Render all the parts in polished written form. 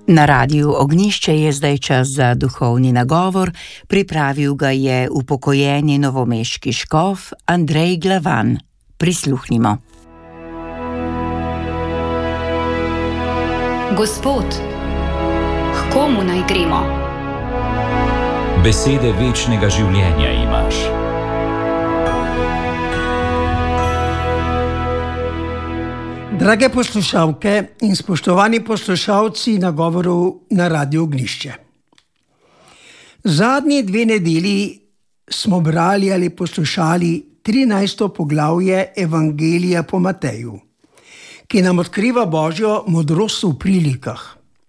Na Radiu Ognjišče je zdaj čas za duhovni nagovor, pripravil ga je upokojeni novomeški škof Andrej Glavan. Prisluhnimo. Gospod, h komu naj gremo? Besede večnega življenja imaš. Drage poslušalke in spoštovani poslušalci nagovorov na Radiu Ognjišče. Zadnji 2 nedelji smo brali ali poslušali 13. poglavje Evangelija po Mateju, ki nam odkriva Božjo modrost v prilikah.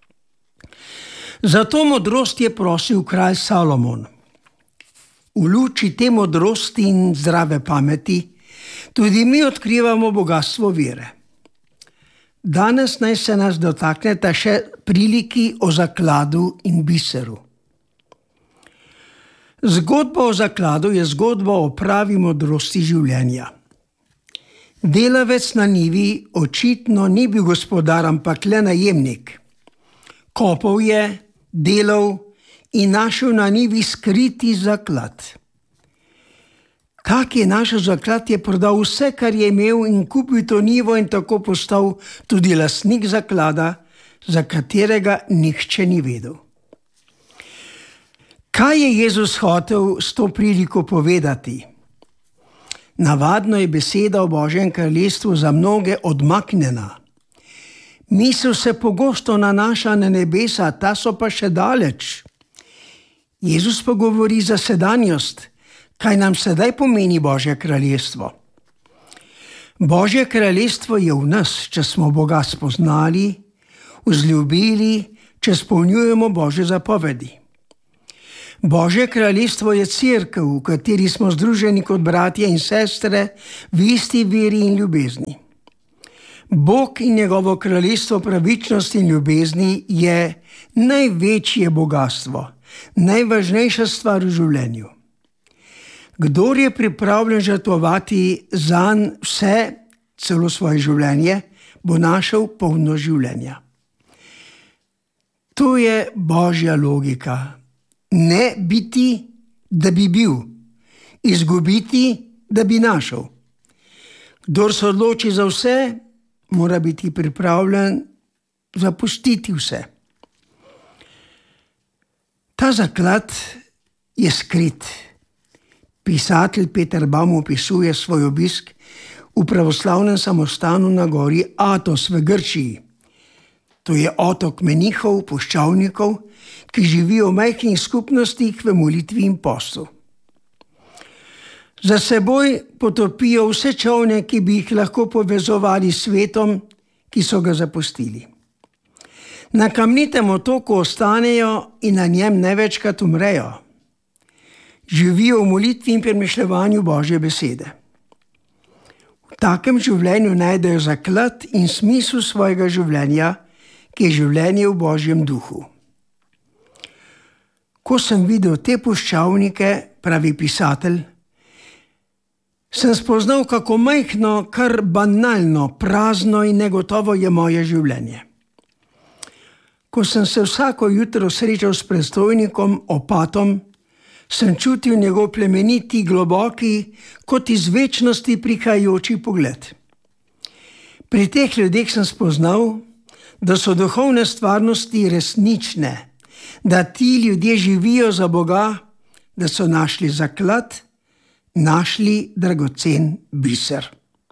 Za to modrost je prosil kralj Salomon. V luči te modrosti in zdrave pameti tudi mi odkrivamo bogastvo vere. Danes naj se nas dotakneta še priliki o zakladu in biseru. Zgodba o zakladu je zgodba o pravi modrosti življenja. Delavec na njivi očitno ni bil gospodar, ampak le najemnik. Kopal je, delal in našel na njivi skriti zaklad. Tak je našel zaklad, je prodal vse, kar je imel, in kupil to njivo in tako postal tudi lastnik zaklada, za katerega nihče ni vedel. Kaj je Jezus hotel s to priliko povedati? Navadno je beseda o Božjem kraljestvu za mnoge odmaknjena. Misel se pogosto nanaša na nebesa, ta so pa še daleč. Jezus pa govori za sedanjost. Kaj nam sedaj pomeni Božje kraljestvo? Božje kraljestvo je v nas, če smo Boga spoznali, vzljubili, če izpolnjujemo Božje zapovedi. Božje kraljestvo je cerkev, v kateri smo združeni kot bratje in sestre v isti veri in ljubezni. Bog in njegovo kraljestvo pravičnosti in ljubezni je največje bogastvo, najvažnejša stvar v življenju. Kdor je pripravljen žrtvovati zanj vse, celo svoje življenje, bo našel polno življenja. To je Božja logika. Ne biti, da bi bil. Izgubiti, da bi našel. Kdor se odloči za vse, mora biti pripravljen zapustiti vse. Ta zaklad je skrit. Pisatelj Peter Baum opisuje svoj obisk v pravoslavnem samostanu na gori Atos v Grčiji. To je otok menihov, puščavnikov, ki živijo v majhnih skupnostih v molitvi in postu. Za seboj potopijo vse čolne, ki bi jih lahko povezovali s svetom, ki so ga zapustili. Na kamnitem otoku ostanejo in na njem največkrat umrejo. Živijo v molitvi in premišljevanju Božje besede. V takem življenju najdejo zaklad in smisel svojega življenja, ki je življenje v Božjem duhu. Ko sem videl te puščavnike, pravi pisatelj, sem spoznal, kako majhno, kar banalno, prazno in negotovo je moje življenje. Ko sem se vsako jutro srečal s predstojnikom, opatom, sem čutil njegov plemeniti, globoki, kot iz večnosti prihajajoči pogled. Pri teh ljudeh sem spoznal, da so duhovne stvarnosti resnične, da ti ljudje živijo za Boga, da so našli zaklad, našli dragocen biser.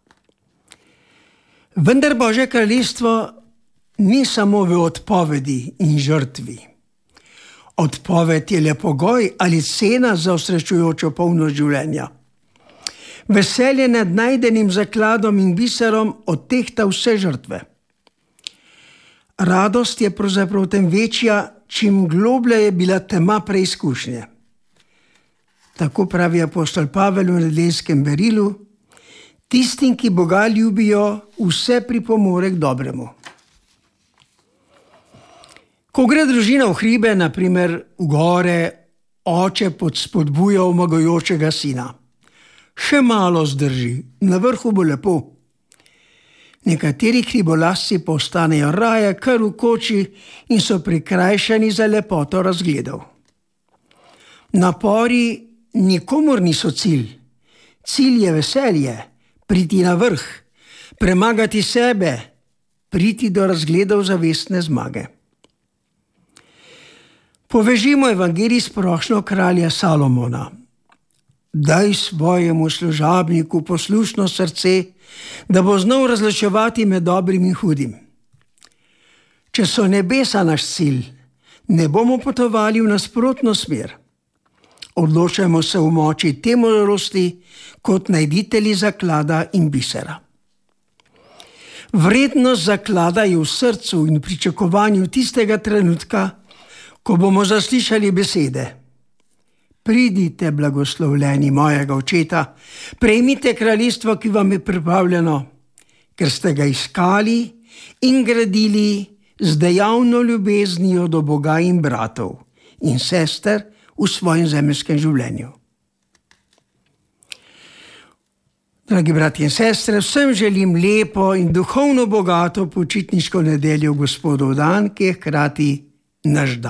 Vendar Božje kraljestvo ni samo v odpovedi in žrtvi. Odpoved je le pogoj ali cena za osrečujočo polnost življenja. Veselje nad najdenim zakladom in biserom odtehta vse žrtve. Radost je pravzaprav tem večja, čim globlja je bila tema preizkušnje. Tako pravi apostol Pavel v nedeljskem berilu: tistim, ki Boga ljubijo, vse pripomore k dobremu. Ko gre družina v hribe, naprimer v gore, oče spodbuja omagajočega sina. Še malo zdrži, na vrhu bo lepo. Nekateri hribolazci postanejo raje kar v koči in so prikrajšani za lepoto razgledov. Napori nikomur niso cilj. Cilj je veselje, priti na vrh, premagati sebe, priti do razgledov zavestne zmage. Povežimo evangelij s prošnjo kralja Salomona. Daj svojemu služabniku poslušno srce, da bo znal razločevati med dobrim in hudim. Če so nebesa naš cilj, ne bomo potovali v nasprotno smer. Odločajmo se v moči te modrosti kot najditelji zaklada in bisera. Vrednost zaklada je v srcu in pričakovanju tistega trenutka, ko bomo zaslišali besede: Pridite, blagoslovljeni mojega očeta, prejmite kraljestvo, ki vam je pripravljeno, ker ste ga iskali in gradili z dejavno ljubeznijo do Boga in bratov in sester v svojem zemeljskem življenju. Dragi bratje in sestre, vsem želim lepo in duhovno bogato počitniško nedeljo v Gospodov dan, ki je hkrati naš dan.